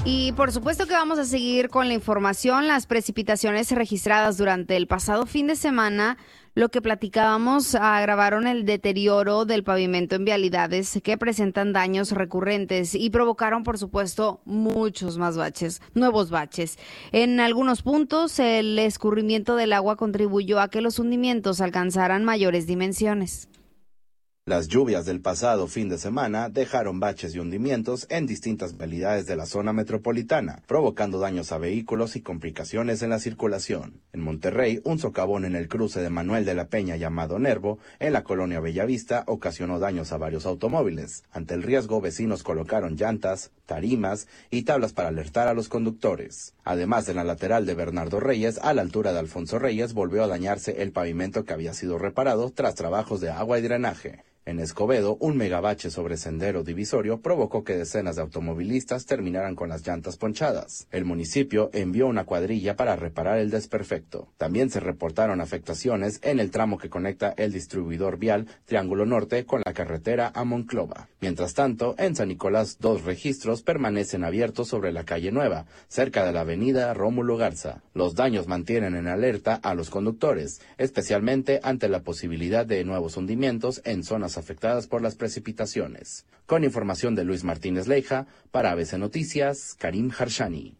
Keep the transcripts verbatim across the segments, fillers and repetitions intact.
Y por supuesto que vamos a seguir con la información, las precipitaciones registradas durante el pasado fin de semana. Lo que platicábamos, agravaron el deterioro del pavimento en vialidades que presentan daños recurrentes y provocaron, por supuesto, muchos más baches, nuevos baches. En algunos puntos, el escurrimiento del agua contribuyó a que los hundimientos alcanzaran mayores dimensiones. Las lluvias del pasado fin de semana dejaron baches y hundimientos en distintas vialidades de la zona metropolitana, provocando daños a vehículos y complicaciones en la circulación. En Monterrey, un socavón en el cruce de Manuel de la Peña llamado Nervo, en la colonia Bellavista, ocasionó daños a varios automóviles. Ante el riesgo, vecinos colocaron llantas, tarimas y tablas para alertar a los conductores. Además, en la lateral de Bernardo Reyes, a la altura de Alfonso Reyes, volvió a dañarse el pavimento que había sido reparado tras trabajos de agua y drenaje. En Escobedo, un megabache sobre sendero divisorio provocó que decenas de automovilistas terminaran con las llantas ponchadas. El municipio envió una cuadrilla para reparar el desperfecto. También se reportaron afectaciones en el tramo que conecta el distribuidor vial Triángulo Norte con la carretera a Monclova. Mientras tanto, en San Nicolás, dos registros permanecen abiertos sobre la calle Nueva, cerca de la avenida Rómulo Garza. Los daños mantienen en alerta a los conductores, especialmente ante la posibilidad de nuevos hundimientos en zonas afectadas por las precipitaciones. Con información de Luis Martínez Leija, para A B C Noticias, Karim Harshani.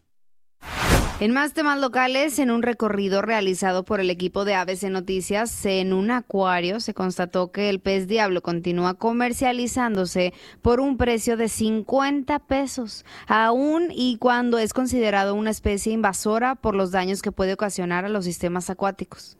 En más temas locales, en un recorrido realizado por el equipo de A B C Noticias en un acuario, se constató que el pez diablo continúa comercializándose por un precio de cincuenta pesos, aún y cuando es considerado una especie invasora por los daños que puede ocasionar a los sistemas acuáticos.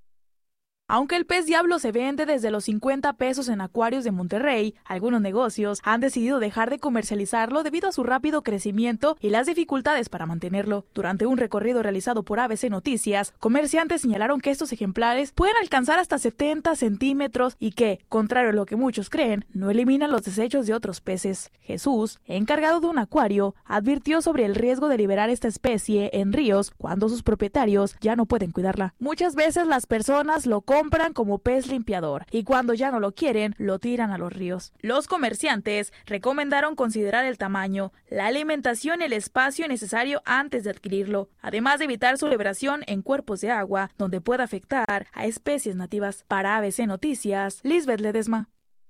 Aunque el pez diablo se vende desde los cincuenta pesos en acuarios de Monterrey, algunos negocios han decidido dejar de comercializarlo debido a su rápido crecimiento y las dificultades para mantenerlo. Durante un recorrido realizado por A B C Noticias, comerciantes señalaron que estos ejemplares pueden alcanzar hasta setenta centímetros y que, contrario a lo que muchos creen, no eliminan los desechos de otros peces. Jesús, encargado de un acuario, advirtió sobre el riesgo de liberar esta especie en ríos cuando sus propietarios ya no pueden cuidarla. Muchas veces las personas lo compran como pez limpiador y cuando ya no lo quieren, lo tiran a los ríos. Los comerciantes recomendaron considerar el tamaño, la alimentación y el espacio necesario antes de adquirirlo, además de evitar su liberación en cuerpos de agua, donde pueda afectar a especies nativas. Para A B C Noticias, Lisbeth Ledesma.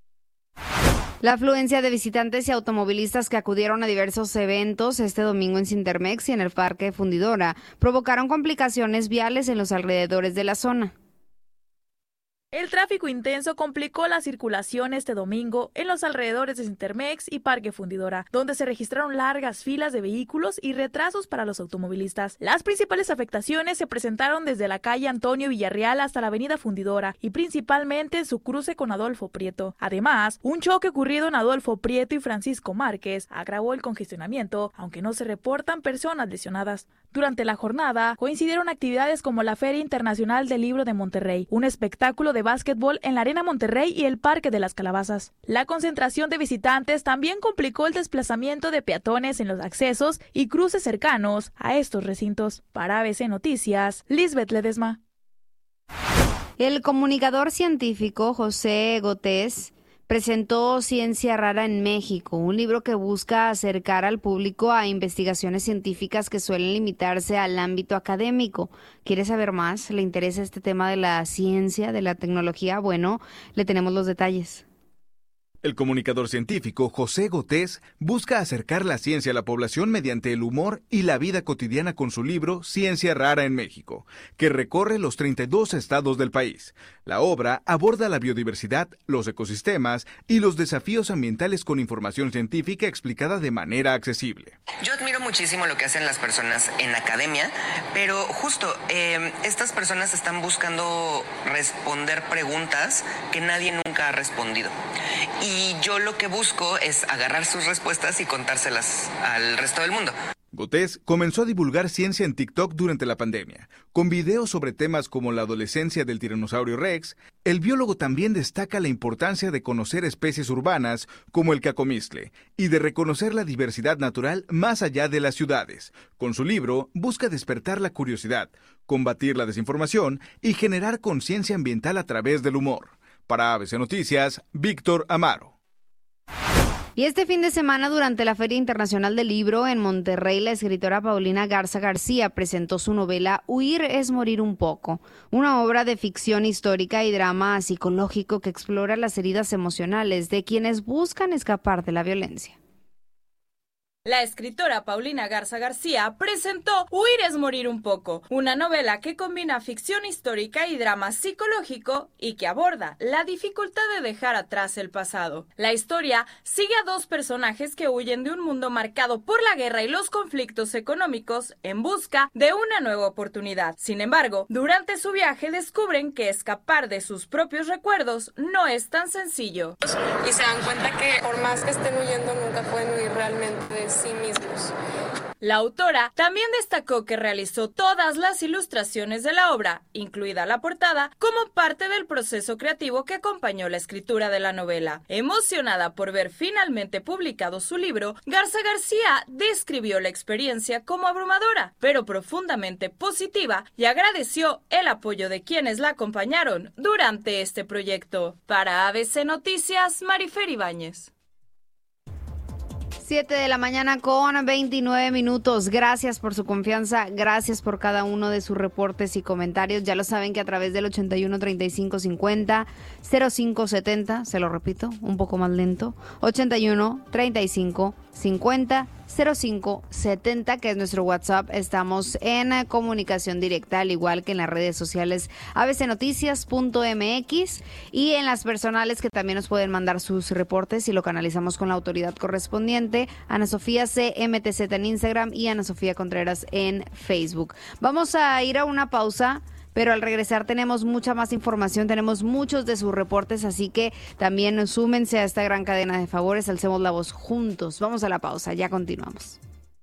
La afluencia de visitantes y automovilistas que acudieron a diversos eventos este domingo en Cintermex y en el Parque Fundidora provocaron complicaciones viales en los alrededores de la zona. El tráfico intenso complicó la circulación este domingo en los alrededores de Cintermex y Parque Fundidora, donde se registraron largas filas de vehículos y retrasos para los automovilistas. Las principales afectaciones se presentaron desde la calle Antonio Villarreal hasta la avenida Fundidora y principalmente en su cruce con Adolfo Prieto. Además, un choque ocurrido en Adolfo Prieto y Francisco Márquez agravó el congestionamiento, aunque no se reportan personas lesionadas. Durante la jornada coincidieron actividades como la Feria Internacional del Libro de Monterrey, un espectáculo de básquetbol en la Arena Monterrey y el Parque de las Calabazas. La concentración de visitantes también complicó el desplazamiento de peatones en los accesos y cruces cercanos a estos recintos. Para A B C Noticias, Lisbeth Ledesma. El comunicador científico José Gotés presentó Ciencia Rara en México, un libro que busca acercar al público a investigaciones científicas que suelen limitarse al ámbito académico. ¿Quiere saber más? ¿Le interesa este tema de la ciencia, de la tecnología? Bueno, le tenemos los detalles. El comunicador científico José Gotés busca acercar la ciencia a la población mediante el humor y la vida cotidiana con su libro Ciencia Rara en México, que recorre los treinta y dos estados del país. La obra aborda la biodiversidad, los ecosistemas y los desafíos ambientales con información científica explicada de manera accesible. Yo admiro muchísimo lo que hacen las personas en academia, pero justo eh, estas personas están buscando responder preguntas que nadie nunca ha respondido. Y yo lo que busco es agarrar sus respuestas y contárselas al resto del mundo. Gotés comenzó a divulgar ciencia en TikTok durante la pandemia, con videos sobre temas como la adolescencia del tiranosaurio Rex. El biólogo también destaca la importancia de conocer especies urbanas como el cacomistle y de reconocer la diversidad natural más allá de las ciudades. Con su libro busca despertar la curiosidad, combatir la desinformación y generar conciencia ambiental a través del humor. Para A B C Noticias, Víctor Amaro. Y este fin de semana, durante la Feria Internacional del Libro en Monterrey, la escritora Paulina Garza García presentó su novela Huir es morir un poco, una obra de ficción histórica y drama psicológico que explora las heridas emocionales de quienes buscan escapar de la violencia. La escritora Paulina Garza García presentó Huir es morir un poco, una novela que combina ficción histórica y drama psicológico y que aborda la dificultad de dejar atrás el pasado. La historia sigue a dos personajes que huyen de un mundo marcado por la guerra y los conflictos económicos en busca de una nueva oportunidad. Sin embargo, durante su viaje descubren que escapar de sus propios recuerdos no es tan sencillo. Y se dan cuenta que por más que estén huyendo nunca pueden huir realmente de sí mismos. La autora también destacó que realizó todas las ilustraciones de la obra, incluida la portada, como parte del proceso creativo que acompañó la escritura de la novela. Emocionada por ver finalmente publicado su libro, Garza García describió la experiencia como abrumadora, pero profundamente positiva, y agradeció el apoyo de quienes la acompañaron durante este proyecto. Para A B C Noticias, Marifer Ibáñez. siete de la mañana con veintinueve minutos. Gracias por su confianza, gracias por cada uno de sus reportes y comentarios. Ya lo saben que a través del ochenta y uno, treinta y cinco, cincuenta, cero cinco setenta, se lo repito, un poco más lento, ochenta y uno, treinta y cinco, cincuenta, cero cinco setenta, que es nuestro WhatsApp. Estamos en comunicación directa, al igual que en las redes sociales a b c noticias punto m x y en las personales, que también nos pueden mandar sus reportes y lo canalizamos con la autoridad correspondiente. Ana Sofía C M T Z en Instagram y Ana Sofía Contreras en Facebook. Vamos a ir a una pausa, pero al regresar tenemos mucha más información, tenemos muchos de sus reportes, así que también súmense a esta gran cadena de favores, alcemos la voz juntos. Vamos a la pausa, ya continuamos.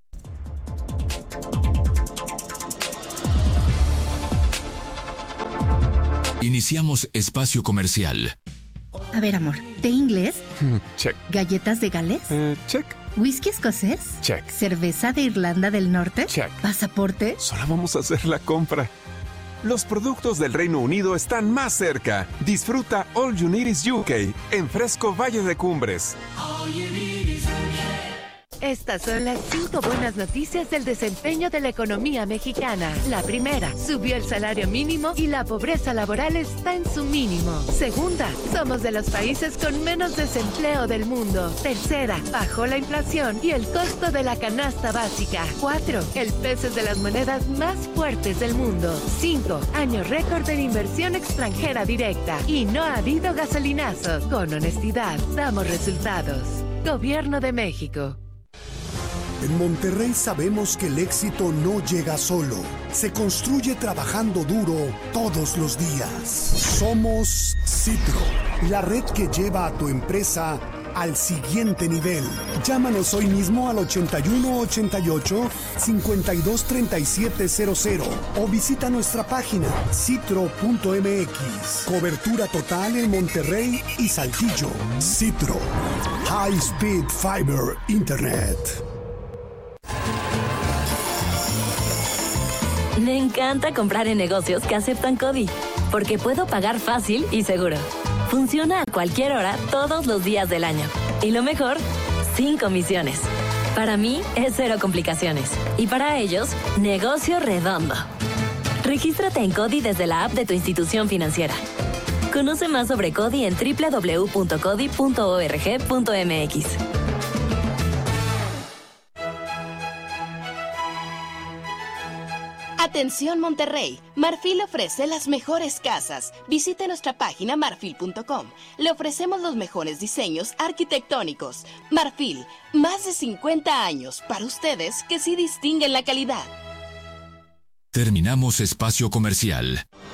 Iniciamos espacio comercial. A ver, amor, ¿té inglés? Check. ¿Galletas de Gales? Uh, check. ¿Whisky escocés? Check. ¿Cerveza de Irlanda del Norte? Check. ¿Pasaporte? Solo vamos a hacer la compra. Los productos del Reino Unido están más cerca. Disfruta All You Need Is U K en Fresco Valle de Cumbres. All you need is U K. Estas son las cinco buenas noticias del desempeño de la economía mexicana. La primera, subió el salario mínimo y la pobreza laboral está en su mínimo. Segunda, somos de los países con menos desempleo del mundo. Tercera, bajó la inflación y el costo de la canasta básica. Cuatro, el peso es de las monedas más fuertes del mundo. Cinco, año récord en inversión extranjera directa. Y no ha habido gasolinazos. Con honestidad, damos resultados. Gobierno de México. En Monterrey sabemos que el éxito no llega solo, se construye trabajando duro todos los días. Somos Citro, la red que lleva a tu empresa al siguiente nivel. Llámanos hoy mismo al ochenta y uno, ochenta y ocho, cincuenta y dos, treinta y siete cero cero o visita nuestra página citro punto m x. Cobertura total en Monterrey y Saltillo. Citro, High Speed Fiber Internet. Me encanta comprar en negocios que aceptan CODI, porque puedo pagar fácil y seguro. Funciona a cualquier hora, todos los días del año. Y lo mejor, sin comisiones. Para mí, es cero complicaciones. Y para ellos, negocio redondo. Regístrate en CODI desde la app de tu institución financiera. Conoce más sobre CODI en doble u doble u doble u punto codi punto org punto m x. Atención Monterrey, Marfil ofrece las mejores casas. Visite nuestra página marfil punto com. Le ofrecemos los mejores diseños arquitectónicos. Marfil, más de cincuenta años para ustedes que sí distinguen la calidad. Terminamos espacio comercial.